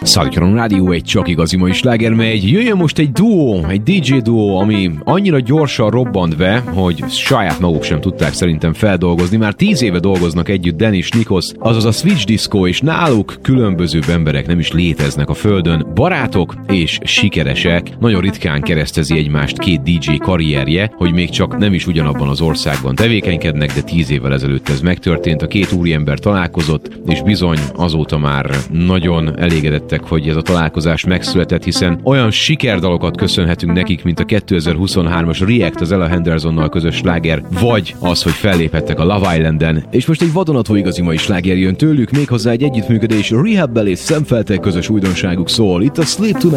Szalikaron Rádió, egy csak igazi mai sláger megy. Jöjjön most egy duó, egy DJ duó, ami annyira gyorsan robbant be, hogy saját maguk sem tudták szerintem feldolgozni. Már 10 éve dolgoznak együtt Dennis Nikos, azaz a Switch Disco, és náluk különbözőbb emberek nem is léteznek a földön. Barátok és sikeresek, nagyon ritkán keresztezi egymást két DJ karrierje, hogy még csak nem is ugyanabban az országban tevékenykednek, de 10 évvel ezelőtt ez megtörtént. A két úriember találkozott, és bizony azóta már nagyon elégedettek, hogy ez a találkozás megszületett, hiszen olyan sikerdalokat köszönhetünk nekik, mint a 2023-as React az Ella Hendersonnal közös sláger, vagy az, hogy felléphettek a Love Islanden. És most egy vadonatúj igazi mai sláger jön tőlük, méghozzá egy együttműködés Rehab-bel és Sam Feltek közös újdonságuk szól. Itt a Sleep Tonight